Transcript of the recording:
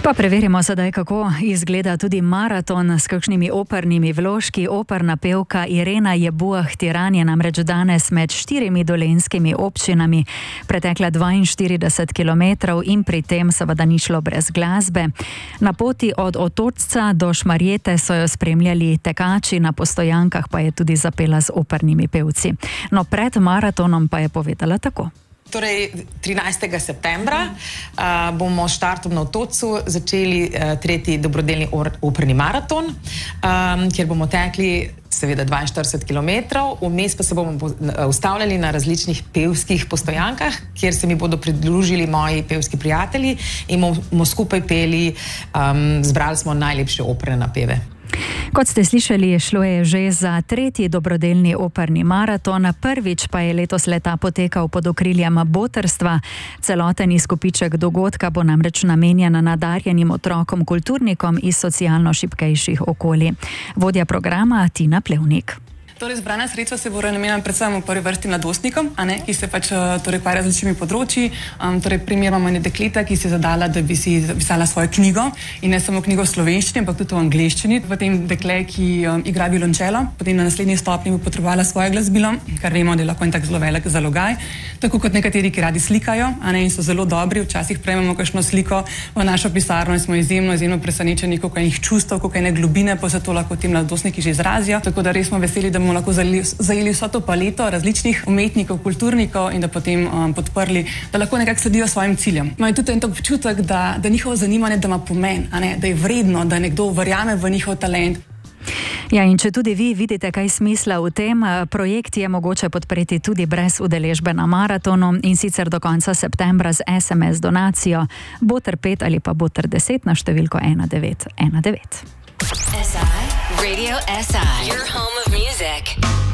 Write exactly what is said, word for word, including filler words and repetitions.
Pa preverimo sedaj, kako izgleda tudi maraton s kakšnimi opernimi vložki. Operna pevka Irena Jebuah-Tiran je namreč danes med štirimi dolenjskimi občinami pretekla dvainštirideset kilometrov in pri tem seveda ni šlo brez glasbe. Na poti od Otočca do Šmarjete so jo spremljali tekači, na Postojankah pa je tudi zapela z opernimi pevci. No, pred maratonom pa je povedala tako. Torej, trinajstega septembra uh, bomo s štartom na Otočcu začeli uh, tretji dobrodelni operni maraton, um, kjer bomo tekli seveda dvainštirideset kilometrov, vmes pa se bomo ustavljali na različnih pevskih postojankah, kjer se mi bodo pridružili moji pevski prijatelji in bomo skupaj peli, um, zbrali smo najlepše operne napeve. Kot ste slišali, šlo je že za tretji dobrodelni operni maraton, prvič pa je letos leta potekal pod okriljem Botrstva. Celoten izkupiček dogodka bo namreč namenjen nadarjenim otrokom kulturnikom iz socialno šibkejših okolij. Vodja programa Tina Plevnik. Torej, zbrana sredstva se bodo namenjena predvsem v prvi vrsti mladostnikom, a ne, ki se pač torej ukvarjajo z različnimi področji. Um, torej, primer imamo ene dekleta, ki si je zadala, da bi si pisala svojo knjigo in ne samo knjigo v slovenščini, ampak tudi v angleščini. Potem dekle, ki um, igra violončelo, potem na naslednji stopnji bo potrebovala svoje glasbilo, kar vemo, da je lahko en tak zelo velik zalogaj. Tako kot nekateri, ki radi slikajo, a ne, in so zelo dobri, včasih prejmemo kakšno sliko v našo pisarno in smo izjemno, izjemno presenečeni, koliko enih čustev, koliko ene globine pa se to lahko ti mladostniki že izrazijo. Tako da res smo veseli, da lahko zajeli vso to paleto različnih umetnikov, kulturnikov in da potem um, podprli, da lahko nekako sledijo svojim ciljem. Imajo tudi en občutek, da, da njihovo zanimanje, da ima pomen, a ne, da je vredno, da nekdo verjame v njihov talent. Ja, in če tudi vi vidite kaj smisla v tem, projekt je mogoče podpreti tudi brez udeležbe na maratonu in sicer do konca septembra z es em es donacijo Boter pet ali pa Boter deset na številko ena devet ena devet. S I Radio S I, your home of music.